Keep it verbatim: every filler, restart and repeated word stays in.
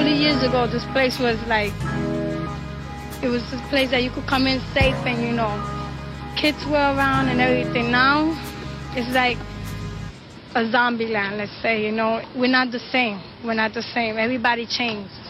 forty years ago, this place was like, it was this place that you could come in safe and, you know, kids were around and everything. Now, it's like a zombie land, let's say, you know. We're not the same. We're not the same. Everybody changed.